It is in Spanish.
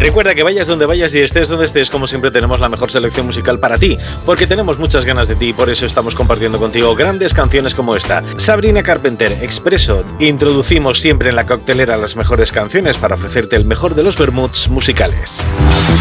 Recuerda que vayas donde vayas y estés donde estés, como siempre tenemos la mejor selección musical para ti, porque tenemos muchas ganas de ti y por eso estamos compartiendo contigo grandes canciones como esta. Sabrina Carpenter, Expresso. Introducimos siempre en la coctelera las mejores canciones para ofrecerte el mejor de los vermuts musicales.